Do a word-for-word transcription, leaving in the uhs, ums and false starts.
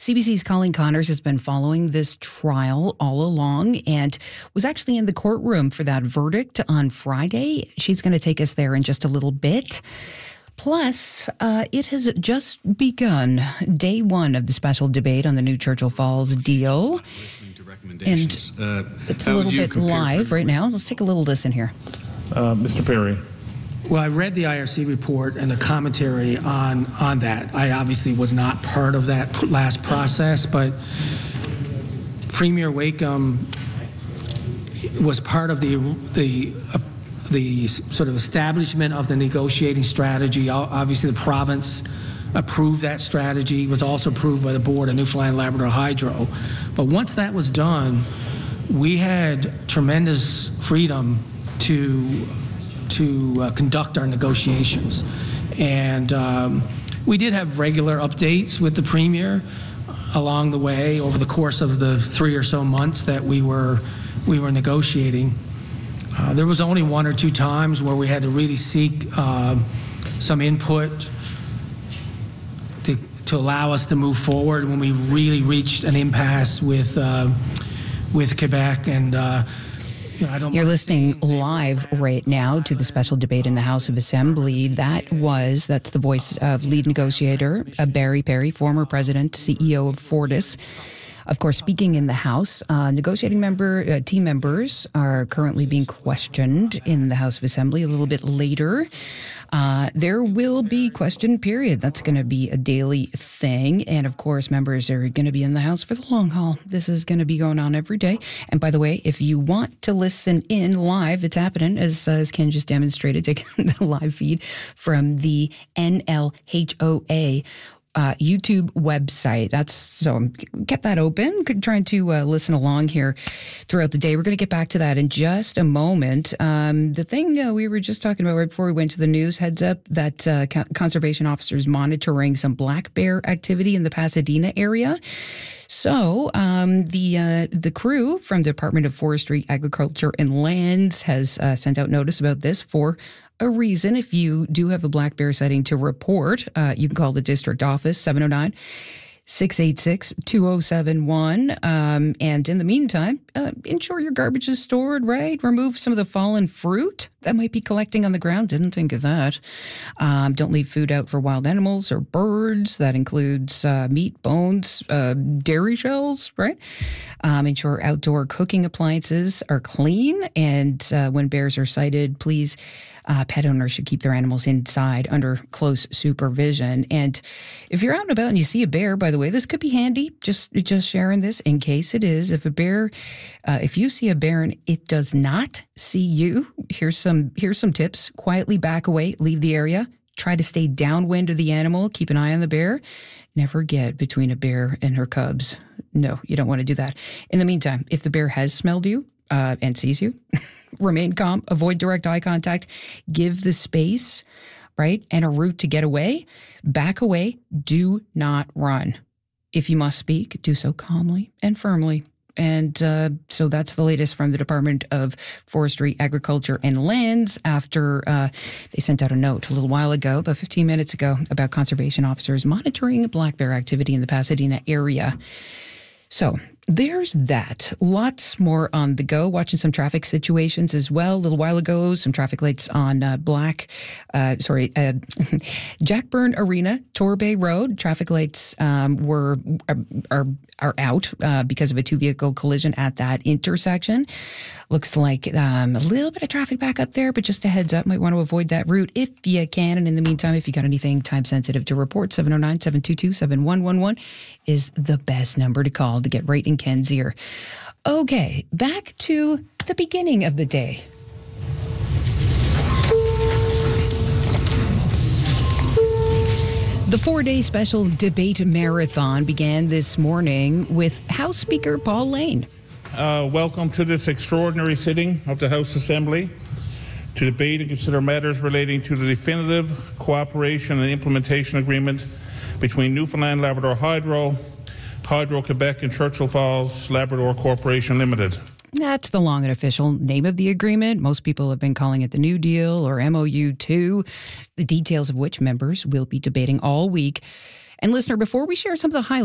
C B C's Colleen Connors has been following this trial all along and was actually in the courtroom for that verdict on Friday. She's going to take us there in just a little bit. Plus, uh, it has just begun, day one of the special debate on the new Churchill Falls deal. And uh, it's a little bit live right now. Let's take a little listen here. Uh, Mister Perry. Well, I read the I R C report and the commentary on, on that. I obviously was not part of that last process, but Premier Wakeham was part of the the uh, the sort of establishment of the negotiating strategy. Obviously, the province approved that strategy. It was also approved by the board of Newfoundland Labrador Hydro. But once that was done, we had tremendous freedom to to uh, conduct our negotiations. And um, we did have regular updates with the Premier along the way over the course of the three or so months that we were we were negotiating. Uh, there was only one or two times where we had to really seek uh, some input to, to allow us to move forward when we really reached an impasse with uh, with Quebec. And uh, you know, I don't You're listening live right now to the special debate in the House of Assembly. That was, that's the voice of lead negotiator uh, Barry Perry, former president, C E O of Fortis. Of course, speaking in the House, uh, negotiating member uh, team members are currently being questioned in the House of Assembly. A little bit later, uh, there will be question period. That's going to be a daily thing. And of course, members are going to be in the House for the long haul. This is going to be going on every day. And by the way, if you want to listen in live, it's happening, as, uh, as Ken just demonstrated, taking the live feed from the N L H O A Uh, YouTube website. That's so kept that open. Trying to uh, listen along here throughout the day. We're going to get back to that in just a moment. Um, the thing uh, we were just talking about right before we went to the news, heads up that uh, conservation officers monitoring some black bear activity in the Pasadena area. So um, the uh, the crew from the Department of Forestry, Agriculture and Lands has uh, sent out notice about this for a reason. If you do have a black bear sighting to report, uh, you can call the district office, seven oh nine, six eight six, two oh seven one. Um, and in the meantime, uh, ensure your garbage is stored, right? Remove some of the fallen fruit that might be collecting on the ground. Didn't think of that. Um, don't leave food out for wild animals or birds. That includes uh, meat, bones, uh, dairy shells, right? Um, ensure outdoor cooking appliances are clean. And uh, when bears are sighted, please, uh, pet owners should keep their animals inside under close supervision. And if you're out and about and you see a bear, by the way, this could be handy. Just, just sharing this in case it is. If a bear, uh, if you see a bear and it does not see you, here's some here's some tips. Quietly back away, leave the area. Try to stay downwind of the animal. Keep an eye on the bear. Never get between a bear and her cubs. No, you don't want to do that. In the meantime, if the bear has smelled you uh, and sees you, remain calm. Avoid direct eye contact. Give the space, right, and a route to get away. Back away. Do not run. If you must speak, do so calmly and firmly. And uh, so that's the latest from the Department of Forestry, Agriculture and Lands after uh, they sent out a note a little while ago, about fifteen minutes ago, about conservation officers monitoring black bear activity in the Pasadena area. So there's that. Lots more on the go. Watching some traffic situations as well. A little while ago, some traffic lights on uh, Black, uh, sorry, uh, Jackburn Arena, Torbay Road. Traffic lights um, were are, are are out uh, because of a two-vehicle collision at that intersection. Looks like um, a little bit of traffic back up there, but just a heads up, might want to avoid that route if you can. And in the meantime, if you got anything time-sensitive to report, seven oh nine, seven two two, seven one one one is the best number to call to get right in Ken's ear. Okay, back to the beginning of the day. The four-day special debate marathon began this morning with House Speaker Paul Lane. Uh, welcome to this extraordinary sitting of the House Assembly to debate and consider matters relating to the definitive cooperation and implementation agreement between Newfoundland Labrador Hydro, Hydro-Quebec and Churchill Falls Labrador Corporation Limited. That's the long and official name of the agreement. Most people have been calling it the New Deal or M O U two, the details of which members will be debating all week. And listener, before we share some of the highlights,